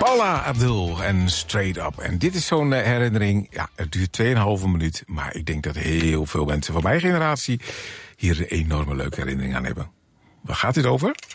Paula Abdul en Straight Up. En dit is zo'n herinnering. Ja, het duurt 2,5 minuut. Maar ik denk dat heel veel mensen van mijn generatie hier een enorme leuke herinnering aan hebben. Waar gaat dit over?